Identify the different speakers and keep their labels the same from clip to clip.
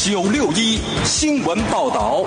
Speaker 1: 961新闻报道。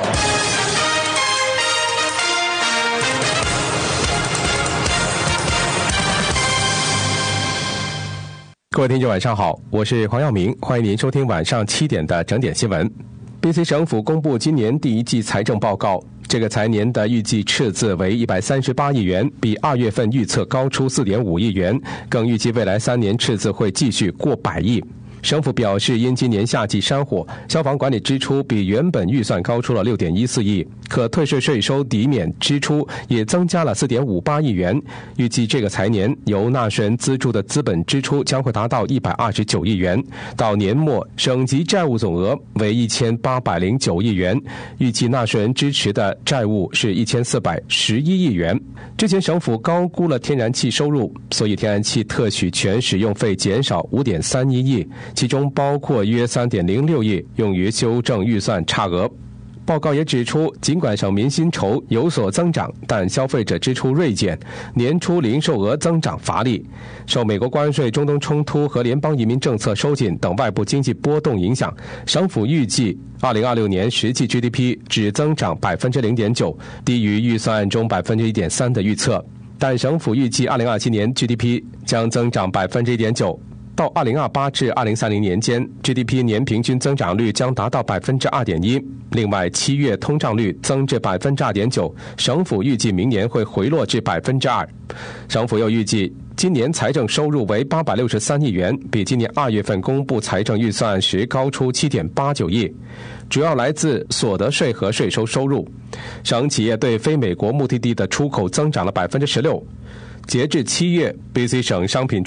Speaker 2: 各位听众晚上好，我是黄耀明，欢迎您收听晚上7点的整点新闻。BC 省府公布今年第一季财政报告，这个财年的预计赤字为138亿元，比2月份预测高出4.5亿元，更预计未来3年赤字会继续过100亿。省府表示，因今年夏季山火，消防管理支出比原本预算高出了6.14亿，可退税税收抵免支出也增加了4.58亿元。预计这个财年由纳税人资助的资本支出将会达到129亿元，到年末省级债务总额为1809亿元，预计纳税人支持的债务是1411亿元。之前省府高估了天然气收入，所以天然气特许权使用费减少5.31亿，其中包括约3.06亿用于修正预算差额。报告也指出，尽管省民薪酬有所增长，但消费者支出锐减，年初零售额增长乏力。受美国关税、中东冲突和联邦移民政策收紧等外部经济波动影响，省府预计2026年实际 GDP 只增长 0.9%， 低于预算案中 1.3% 的预测。但省府预计2027年 GDP 将增长 1.9%。到2028至2030年间 ，GDP 年平均增长率将达到 2.1%。另外，7月通胀率增至 2.9%， 省府预计明年会回落至 2%。省府又预计，今年财政收入为863亿元，比今年2月份公布财政预算时高出 7.89亿，主要来自所得税和税收收入。省企业对非美国目的地的出口增长了 16%。截至7月 ，BC 省商品